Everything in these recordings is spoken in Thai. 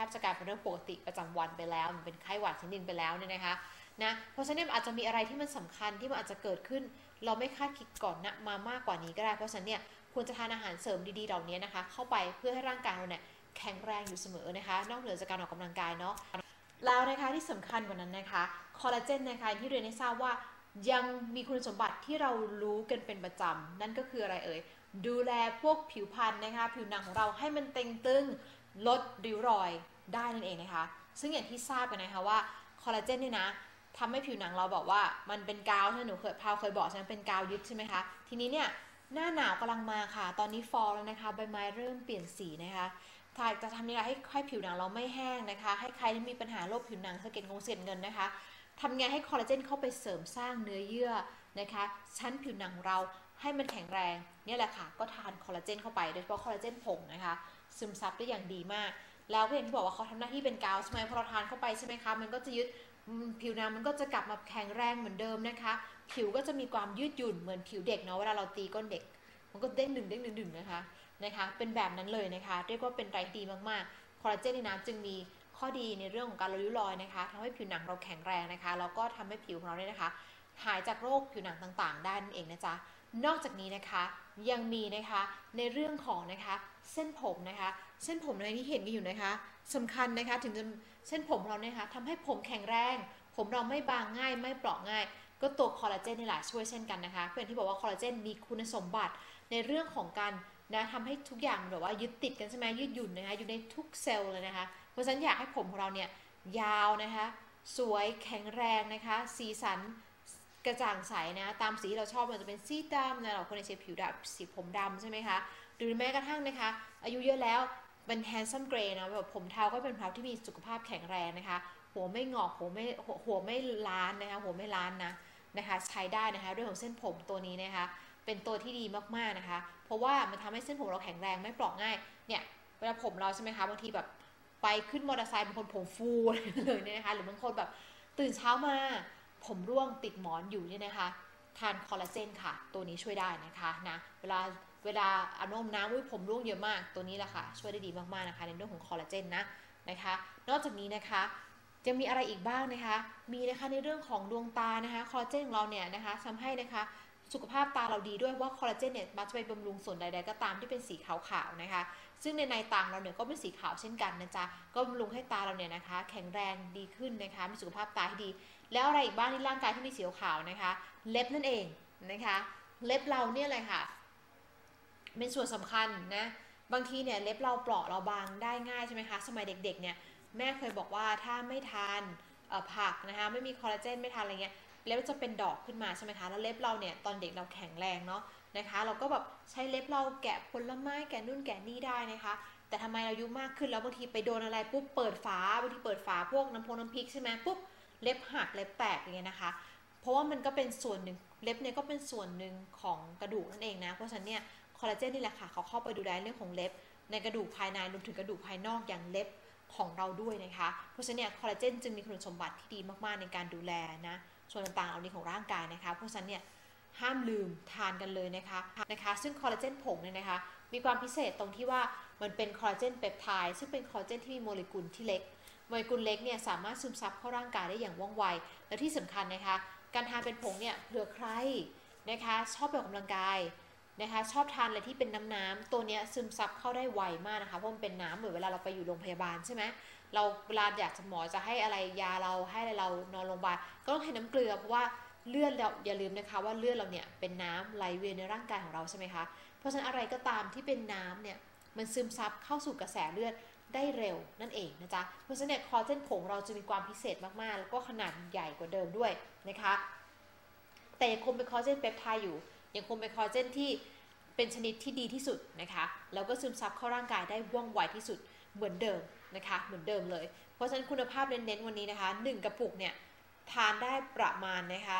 บจะกลายเป็นเรื่องปกติประจำวันไปแล้วมันเป็นไข้หวัดชนิดไปแล้วเนี่ยนะคะนะเพราะฉะนั้นอาจจะมีอะไรที่มันสำคัญที่มันอาจจะเกิดขึ้นเราไม่คาดคิดก่อนนะมามากกว่านี้ก็ได้เพราะฉะนั้นเนี่ยควรจะทานอาหารเสริมดีๆเหล่านี้นะคะเข้าไปเพื่อให้ร่างกายเราเนี่ยแข็งแรงอยู่เสมอนะคะนอกเหนือจากการออกกำลังกายเนาะแล้วนะคะที่สำคัญกว่านั้นนะคะคอลลาเจนนะคะที่เรียนให้ทราบว่ายังมีคุณสมบัติที่เรารู้กันเป็นประจำนั่นก็คืออะไรเอ่ยดูแลพวกผิวพรรณนะคะผิวหนังของเราให้มันเต่งตึงลดริ้วรอยได้นั่นเองนะคะซึ่งอย่างที่ทราบกันนะคะว่าคอลลาเจนเนี่ยนะทำให้ผิวหนังเราบอกว่ามันเป็นกาวที่หนูเคยบอกใช่ไหมเป็นกาวยึดใช่ไหมคะทีนี้เนี่ยหน้าหนาวกำลังมาค่ะตอนนี้ฟอลแล้วนะคะใบไม้เริ่มเปลี่ยนสีนะคะถ้าจะทำยังไงให้ผิวหนังเราไม่แห้งนะคะให้ใครที่มีปัญหาโรคผิวหนังสะเก็ดเงินนะคะทำไงให้คอลลาเจนเข้าไปเสริมสร้างเนื้อเยื่อนะคะชั้นผิวหนังของเราให้มันแข็งแรงเนี่ยแหละค่ะก็ทานคอลลาเจนเข้าไปโดยเฉพาะคอลลาเจนผงนะคะซึมซับได้อย่างดีมากแล้วก็อย่างที่บอกว่าเขาทำหน้าที่เป็นกาวใช่ไหมพอเราทานเข้าไปใช่ไหมคะมันก็จะยึดผิวหนังมันก็จะกลับมาแข็งแรงเหมือนเดิมนะคะผิวก็จะมีความยืดหยุ่นเหมือนผิวเด็กเนาะเวลาเราตีก้นเด็กมันก็เด้งดึงนะคะเป็นแบบนั้นเลยนะคะเรียกว่าเป็นไรดีมากๆคอลลาเจนในน้ำจึงมีข้อดีในเรื่องของการลดริ้วรอยนะคะทำให้ผิวหนังเราแข็งแรงนะคะแล้วก็ทำให้ผิวของเราเนี่ยนะคะหายจากโรคผิวหนังต่างๆได้นั่นเองนะจ๊ะนอกจากนี้นะคะยังมีนะคะในเรื่องของนะคะเส้นผมนะคะเส้นผมในที่เห็นกันอยู่นะคะสำคัญนะคะถึงจะเส้นผมเราเนี่ยค่ะทำให้ผมแข็งแรงผมเราไม่บางง่ายไม่เปราะง่ายก็ตัวคอลลาเจนนี่แหละช่วยเช่นกันนะคะเพื่อนที่บอกว่าคอลลาเจนมีคุณสมบัติในเรื่องของการนะทำให้ทุกอย่างแบบว่ายึดติดกันใช่ไหมยืดหยุ่นนะคะอยู่ในทุกเซลล์เลยนะคะเพราะฉะนั้นอยากให้ผมของเราเนี่ยยาวนะคะสวยแข็งแรงนะคะสีสันกระจ่างใสนะตามสีที่เราชอบมันจะเป็นสีดำนะเราคนในเชฟผิวดำสีผมดำใช่ไหมคะหรือแม้กระทั่งนะคะอายุเยอะแล้วเป็นแฮนซัมเกรย์นะแบบผมเทาก็เป็นผมที่มีสุขภาพแข็งแรงนะคะหัวไม่งอกหัวไม่ล้านนะคะหัวไม่ล้านนะคะใช้ได้นะคะเรื่องของเส้นผมตัวนี้นะคะเป็นตัวที่ดีมากๆนะคะเพราะว่ามันทำให้เส้นผมเราแข็งแรงไม่เปราะง่ายเนี่ยเวลาผมเราใช่ไหมคะบางทีแบบไปขึ้นมอเตอร์ไซค์บางคนผมฟูเลยเนี่ยนะคะหรือบางคนแบบตื่นเช้ามาผมร่วงติดหมอนอยู่เนี่ยนะคะทานคอลลาเจนค่ะตัวนี้ช่วยได้นะคะนะเวลาอาบน้ำผมร่วงเยอะมากตัวนี้แหละค่ะช่วยได้ดีมากๆนะคะในเรื่องของคอลลาเจนนะคะนอกจากนี้นะคะจะมีอะไรอีกบ้างนะคะมีนะคะในเรื่องของดวงตานะคะคอลลาเจนของเราเนี่ยนะคะทำให้นะคะสุขภาพตาเราดีด้วยว่าคอลลาเจนเนี่ยมักจะไปบำรุงส่วนใดๆก็ตามที่เป็นสีขาวๆนะคะซึ่งในตาเราเนี่ยก็เป็นสีขาวเช่นกันนะจ๊ะก็บำรุงให้ตาเราเนี่ยนะคะแข็งแรงดีขึ้นนะคะมีสุขภาพตาที่ดีแล้วอะไรอีกบ้างที่ร่างกายที่มีสีขาวนะคะเล็บนั่นเองนะคะเล็บเราเนี่ยเลยค่ะเป็นส่วนสำคัญนะบางทีเนี่ยเล็บเราเปราะเราบางได้ง่ายใช่ไหมคะสมัยเด็กๆเนี่ยแม่เคยบอกว่าถ้าไม่ทานผักนะคะไม่มีคอลลาเจนไม่ทานอะไรเงี้ยเล็บจะเป็นดอกขึ้นมาใช่ไหมคะแล้วเล็บเราเนี่ยตอนเด็กเราแข็งแรงเนาะนะคะเราก็แบบใช้เล็บเราแกะผลไม้แกะนู่นแกะนี่ได้นะคะแต่ทำไมเราอายุมากขึ้นแล้วบางทีไปโดนอะไรปุ๊บเปิดฝาบางทีเปิดฝาพวกน้ำพริกใช่ไหมปุ๊บเล็บหักเล็บแตกอย่างเงี้ยนะคะเพราะว่ามันก็เป็นส่วนหนึ่งเล็บเนี่ยก็เป็นส่วนหนึ่งของกระดูกนั่นเองนะเพราะฉะนั้นเนี่ยคอลลาเจนนี่แหละค่ะเขาเข้าไปดูแลเรื่องของเล็บในกระดูกภายในรวมถึงกระดูกภายนอกอย่างเล็บของเราด้วยนะคะเพราะฉะนั้นเนี่ยคอลลาเจนจึงมีคุณสมบัติที่ดีมากๆในการดูแลนะส่วนต่างๆเหล่านี้ของร่างกายนะคะเพราะฉะนั้นเนี่ยห้ามลืมทานกันเลยนะคะซึ่งคอลลาเจนผงเนี่ยนะคะมีความพิเศษตรงที่ว่ามันเป็นคอลลาเจนเปปไทด์ซึ่งเป็นคอลลาเจนที่มีโมเลกุลที่เล็กโมเลกุลเล็กเนี่ยสามารถซึมซับเข้าร่างกายได้อย่างว่องไวและที่สำคัญนะคะการทานเป็นผงเนี่ยเผื่อใครนะคะชอบออกกำลังกายนะคะชอบทานอะไรที่เป็นน้ำตัวนี้ซึมซับเข้าได้ไวมากนะคะเพราะมันเป็นน้ำเหมือนเวลาเราไปอยู่โรงพยาบาลใช่ไหมเราเวลาอยากจะหมอจะให้อะไรยาเราให้อะไรเรานอนโรงพยาบาลก็ต้องให้น้ำเกลือเพราะว่าเลือดเราอย่าลืมนะคะว่าเลือดเราเนี่ยเป็นน้ำไหลเวียนในร่างกายของเราใช่ไหมคะเพราะฉะนั้นอะไรก็ตามที่เป็นน้ำเนี่ยมันซึมซับเข้าสู่กระแสเลือดได้เร็วนั่นเองนะจ๊ะเพราะฉะนั้นคอลลาเจนผงเราจะมีความพิเศษมากๆแล้วก็ขนาดใหญ่กว่าเดิมด้วยนะคะแต่ยังคงเป็นคอลลาเจนเปปไทด์อยู่ยังคงเป็นคอลลาเจนที่เป็นชนิดที่ดีที่สุดนะคะแล้วก็ซึมซับเข้าร่างกายได้ว่องไวที่สุดเหมือนเดิมนะคะเหมือนเดิมเลยเพราะฉะนั้นคุณภาพเน้นๆวันนี้นะคะ1กระปุกเนี่ยทานได้ประมาณนะคะ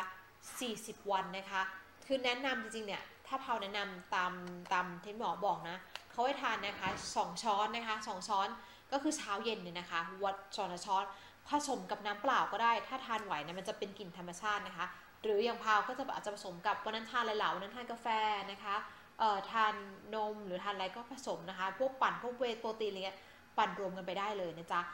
40วันนะคะคือแนะนำจริงๆเนี่ยถ้าเผาแนะนำตามที่หมอบอกนะเขาให้ทานนะคะ2ช้อนนะคะ2ช้อนก็คือเช้าเย็นเนี่ยนะคะวัดช้อนผสมกับน้ำเปล่าก็ได้ถ้าทานไหวนะมันจะเป็นกลิ่นธรรมชาตินะคะหรืออย่างพาวก็จะอาจจะผสมกับวันนั้นทานอะไรเหลาวันนั้นทานกาแฟนะคะทานนมหรือทานอะไรก็ผสมนะคะพวกปั่นพวกเวย์โปรตีนอะไรเงี้ยปั่นรวมกันไปได้เลยนะจ๊ะ